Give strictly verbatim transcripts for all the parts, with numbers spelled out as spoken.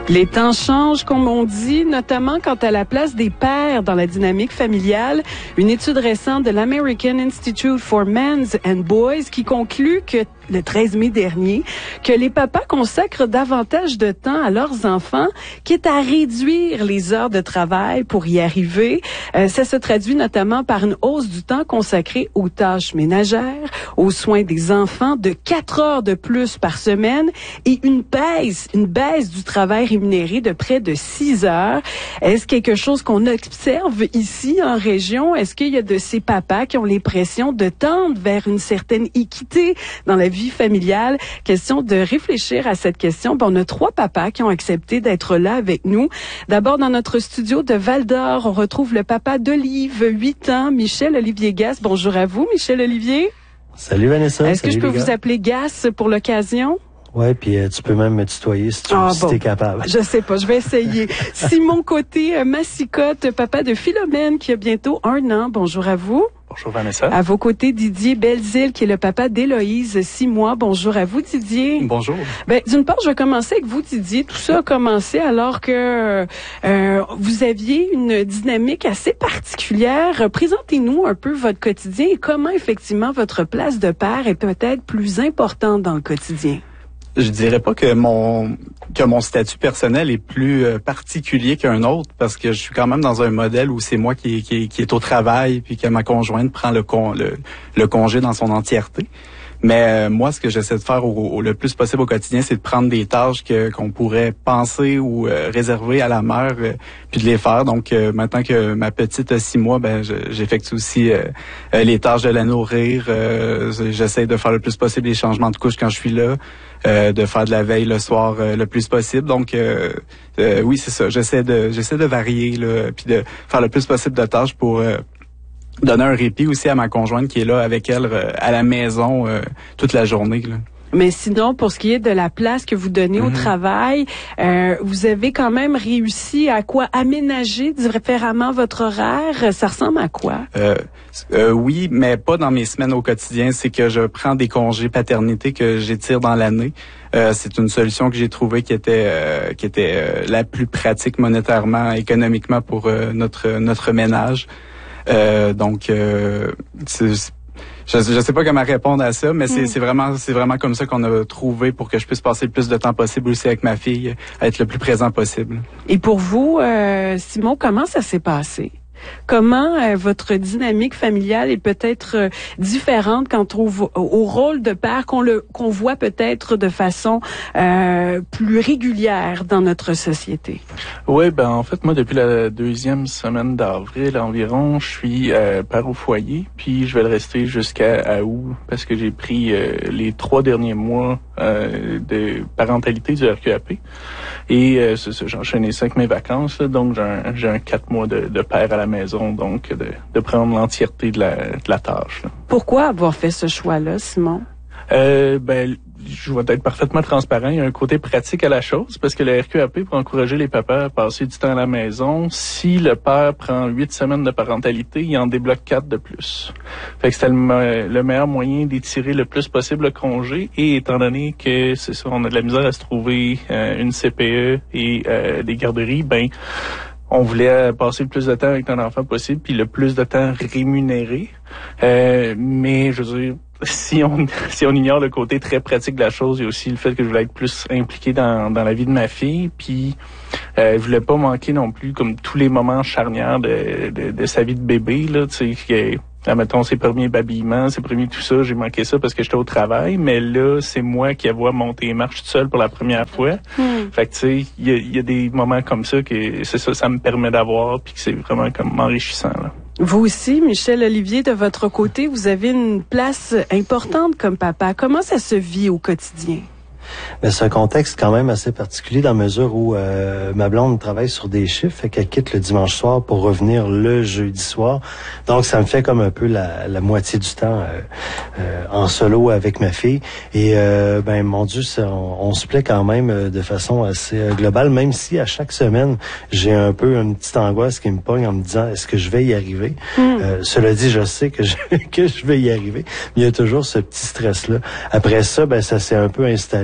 Les temps changent, comme on dit, notamment quant à la place des pères dans la dynamique familiale. Une étude récente de l'American Institute for Men's and Boys qui conclut que le treize mai dernier, que les papas consacrent davantage de temps à leurs enfants, quitte à réduire les heures de travail pour y arriver. Euh, ça se traduit notamment par une hausse du temps consacré aux tâches ménagères, aux soins des enfants de quatre heures de plus par semaine et une baisse, une baisse du travail rémunéré de près de six heures. Est-ce quelque chose qu'on observe ici en région? Est-ce qu'il y a de ces papas qui ont l'impression de tendre vers une certaine équité dans la vie familiale? Question de réfléchir à cette question. Bon, on a trois papas qui ont accepté d'être là avec nous. D'abord, dans notre studio de Val-d'Or, on retrouve le papa d'Olive, huit ans, Michel Olivier Gasse. Bonjour à vous, Michel Olivier. Salut Vanessa. Est-ce que je peux vous appeler Gasse pour l'occasion? Ouais, puis euh, tu peux même me tutoyer si tu ah, si bon. t'es capable. Je sais pas, je vais essayer. Simon Côté, euh, Massicotte, papa de Philomène qui a bientôt un an. Bonjour à vous. Bonjour Vanessa. À vos côtés, Didier Belzile qui est le papa d'Héloïse, six mois. Bonjour à vous, Didier. Bonjour. Ben, d'une part, je vais commencer avec vous, Didier. Tout ça a commencé alors que euh, vous aviez une dynamique assez particulière. Présentez-nous un peu votre quotidien et comment effectivement votre place de père est peut-être plus importante dans le quotidien. Je dirais pas que mon que mon statut personnel est plus euh, particulier qu'un autre parce que je suis quand même dans un modèle où c'est moi qui qui, qui est au travail puis que ma conjointe prend le con, le, le congé dans son entièreté. Mais euh, moi, ce que j'essaie de faire au, au, le plus possible au quotidien, c'est de prendre des tâches que qu'on pourrait penser ou euh, réserver à la mère, euh, puis de les faire. Donc, euh, maintenant que ma petite a six mois, ben je, j'effectue aussi euh, euh, les tâches de la nourrir. Euh, j'essaie de faire le plus possible les changements de couche quand je suis là, euh, de faire de la veille le soir euh, le plus possible. Donc, euh, euh, oui, c'est ça. J'essaie de j'essaie de varier là, puis de faire le plus possible de tâches pour euh, donner un répit aussi à ma conjointe qui est là avec elle euh, à la maison euh, toute la journée, là. Mais sinon, pour ce qui est de la place que vous donnez mm-hmm. au travail, euh, vous avez quand même réussi à quoi aménager différemment votre horaire. Ça ressemble à quoi? Euh, euh, oui, mais pas dans mes semaines au quotidien. C'est que je prends des congés paternité que j'étire dans l'année. Euh, c'est une solution que j'ai trouvée qui était euh, qui était euh, la plus pratique monétairement, économiquement pour euh, notre notre ménage. Euh, donc, euh, c'est, je, je sais pas comment répondre à ça, mais c'est, mm. c'est vraiment, c'est vraiment comme ça qu'on a trouvé pour que je puisse passer le plus de temps possible aussi avec ma fille, à être le plus présent possible. Et pour vous, euh, Simon, comment ça s'est passé? Comment euh, votre dynamique familiale est peut-être euh, différente quant au, au rôle de père qu'on le qu'on voit peut-être de façon euh, plus régulière dans notre société? Oui, ben en fait, moi, depuis la deuxième semaine d'avril environ, je suis euh, père au foyer, puis je vais le rester jusqu'à août parce que j'ai pris euh, les trois derniers mois euh, de parentalité du R Q A P. Et euh, c'est ça, j'ai enchaîné ça avec mes vacances, là, donc j'ai un, j'ai un quatre mois de, de père à la maison, donc de, de prendre l'entièreté de la, de la tâche, là. Pourquoi avoir fait ce choix-là, Simon? Euh, ben, je vais être parfaitement transparent. Il y a un côté pratique à la chose parce que le R Q A P pour encourager les papas à passer du temps à la maison. Si le père prend huit semaines de parentalité, il en débloque quatre de plus. Fait que c'était le, le meilleur moyen d'étirer le plus possible le congé. Et étant donné que c'est ça, on a de la misère à se trouver euh, une C P E et euh, des garderies, ben on voulait passer le plus de temps avec notre enfant possible, puis le plus de temps rémunéré. Euh, mais je veux dire, si on si on ignore le côté très pratique de la chose, il y a aussi le fait que je voulais être plus impliqué dans dans la vie de ma fille, puis euh, je voulais pas manquer non plus comme tous les moments charnières de de, de sa vie de bébé là, tu sais. Admettons, ses premiers babillements, ses premiers tout ça, j'ai manqué ça parce que j'étais au travail, mais là, c'est moi qui la vois monter les marches tout seul pour la première fois. Mm. Fait que, tu sais, il y a, y a des moments comme ça que c'est ça, ça me permet d'avoir, puis que c'est vraiment comme enrichissant, là. Vous aussi, Michel Olivier, de votre côté, vous avez une place importante comme papa. Comment ça se vit au quotidien? Mais c'est un contexte quand même assez particulier dans la mesure où euh, ma blonde travaille sur des chiffres, fait qu'elle quitte le dimanche soir pour revenir le jeudi soir. Donc ça me fait comme un peu la, la moitié du temps euh, euh, en solo avec ma fille. Et euh, ben mon Dieu, ça, on, on se plaît quand même de façon assez euh, globale, même si à chaque semaine j'ai un peu une petite angoisse qui me pogne en me disant est-ce que je vais y arriver. Mm. Euh, cela dit, je sais que je que je vais y arriver, mais il y a toujours ce petit stress là. Après ça, ben ça s'est un peu installé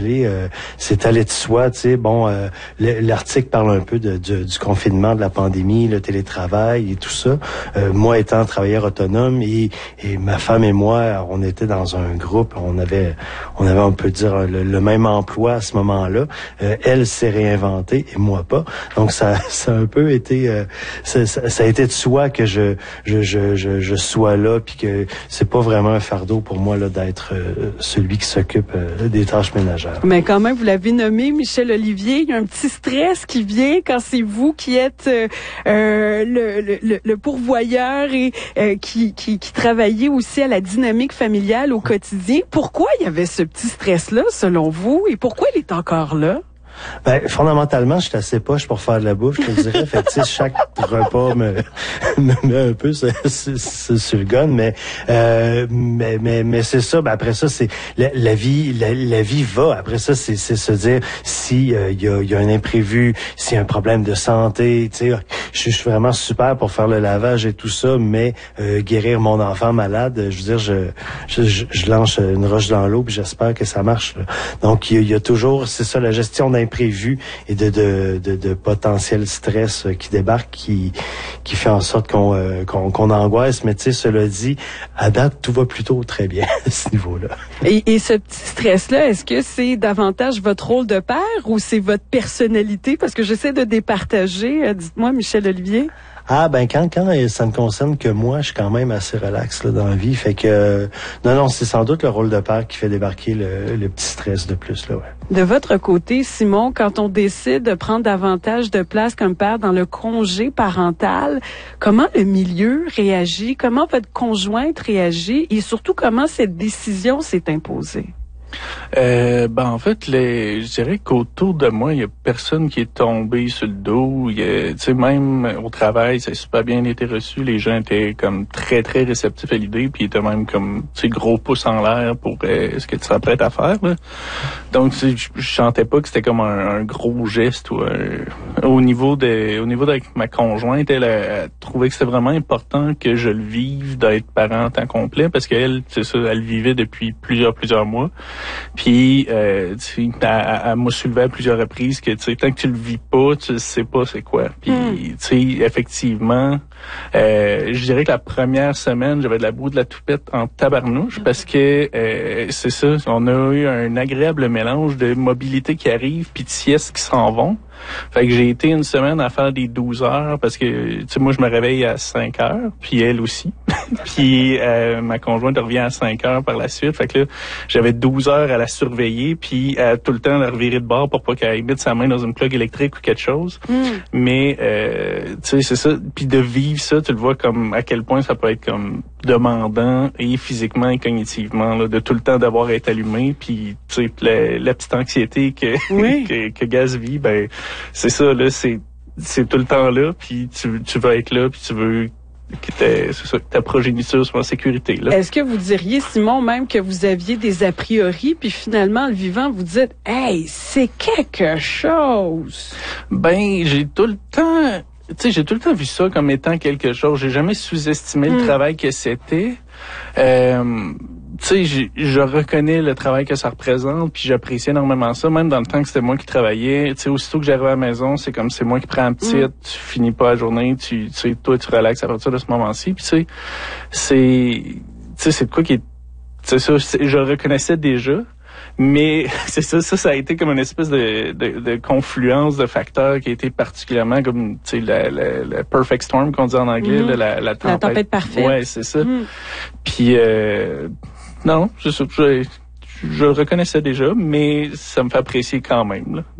allé, euh, c'est allé de soi, tu sais. Bon, euh, l'article parle un peu de, de, du confinement, de la pandémie, le télétravail et tout ça. Euh, moi étant travailleur autonome et, et ma femme et moi, on était dans un groupe, on avait, on avait, on peut dire, le, le même emploi à ce moment-là. Euh, elle s'est réinventée et moi pas. Donc ça, ça a un peu été, euh, ça, ça, ça a été de soi que je, je, je, je, je sois là, puis que c'est pas vraiment un fardeau pour moi là d'être euh, celui qui s'occupe euh, des tâches ménagères. Mais quand même, vous l'avez nommé, Michel Olivier, il y a un petit stress qui vient quand c'est vous qui êtes euh, euh, le, le, le pourvoyeur et euh, qui, qui, qui travaillez aussi à la dynamique familiale au quotidien. Pourquoi il y avait ce petit stress-là, selon vous, et pourquoi il est encore là? Ben, fondamentalement, je suis assez poche pour faire de la bouffe, je te dirais. Fait que, tu sais, chaque repas me, me met un peu sur, sur, sur le gun, mais, euh, mais, mais, mais c'est ça. Ben, après ça, c'est, la, la vie, la, la vie va. Après ça, c'est, c'est se dire si, euh, y a, y a un imprévu, s'il y a un problème de santé, tu sais, je suis vraiment super pour faire le lavage et tout ça, mais, euh, guérir mon enfant malade, je veux dire, je, je, je, je lance une roche dans l'eau puis j'espère que ça marche, là. Donc, il y a, y a toujours, c'est ça, la gestion d'imprévu prévu et de, de, de, de potentiel stress qui débarque, qui, qui fait en sorte qu'on, euh, qu'on, qu'on angoisse. Mais tu sais, cela dit, à date, tout va plutôt très bien à ce niveau-là. Et, et ce petit stress-là, est-ce que c'est davantage votre rôle de père ou c'est votre personnalité? Parce que j'essaie de départager. Dites-moi, Michel Olivier. Ah ben quand quand ça ne concerne que moi, je suis quand même assez relax là dans la vie, fait que euh, non non, c'est sans doute le rôle de père qui fait débarquer le, le petit stress de plus là, ouais. De votre côté, Simon, quand on décide de prendre davantage de place comme père dans le congé parental, comment le milieu réagit, comment votre conjointe réagit et surtout comment cette décision s'est imposée? Euh, ben en fait, les, je dirais qu'autour de moi, il y a personne qui est tombé sur le dos. Tu sais, même au travail, ça a super bien été reçu. Les gens étaient comme très très réceptifs à l'idée, puis ils étaient même comme, tu sais, gros pouce en l'air pour euh, ce que tu serais prêt à faire. Là. Donc, je, je sentais pas que c'était comme un, un gros geste ou un, au niveau de, au niveau de ma conjointe, elle a, a trouvé que c'était vraiment important que je le vive d'être parent en temps complet, parce qu'elle, c'est ça, elle vivait depuis plusieurs plusieurs mois. Puis, euh, tu sais, elle, elle m'a soulevé à plusieurs reprises que, tu sais, tant que tu le vis pas, tu sais pas c'est quoi. Puis, mm. tu sais, effectivement, euh, je dirais que la première semaine, j'avais de la boue de la toupette en tabarnouche parce que, euh, c'est ça, on a eu un agréable mélange de mobilité qui arrive puis de siestes qui s'en vont. Fait que j'ai été une semaine à faire des douze heures parce que, tu sais, moi, je me réveille à cinq heures, puis elle aussi. Puis euh, ma conjointe revient à cinq heures par la suite. Fait que là, j'avais douze heures à la surveiller, puis à tout le temps la revirer de bord pour pas qu'elle mette sa main dans une plug électrique ou quelque chose. Mm. Mais, euh, tu sais, c'est ça. Puis de vivre ça, tu le vois comme à quel point ça peut être comme demandant et physiquement et cognitivement, là, de tout le temps d'avoir à être allumé. Puis, tu sais, la, la petite anxiété que, oui. que, que Gaz vit, ben c'est ça, là, c'est c'est tout le temps là, puis tu, tu veux être là, puis tu veux que ta, c'est ça, que ta progéniture soit en sécurité. Là. Est-ce que vous diriez, Simon, même que vous aviez des a priori, puis finalement, en le vivant, vous dites « Hey, c'est quelque chose! » Ben, j'ai tout le temps... Tu sais, j'ai tout le temps vu ça comme étant quelque chose. J'ai jamais sous-estimé mm. le travail que c'était. Euh, tu sais, je, je reconnais le travail que ça représente, puis j'apprécie énormément ça, même dans le temps que c'était moi qui travaillais. Tu sais, aussitôt que j'arrive à la maison, c'est comme c'est moi qui prends la petite, mm. tu finis pas la journée, tu, tu sais, toi, tu relaxes à partir de ce moment-ci. Puis tu sais, c'est, tu sais, c'est de quoi qui est, c'est ça, c'est, je le reconnaissais déjà. Mais c'est ça, ça, ça a été comme une espèce de, de, de confluence de facteurs qui a été particulièrement comme, tu sais, la, la, la perfect storm qu'on dit en anglais, mmh. la, la tempête. La tempête parfaite. Ouais, c'est ça. Mmh. Puis, euh, non, je, je, je, je le reconnaissais déjà, mais ça me fait apprécier quand même, là.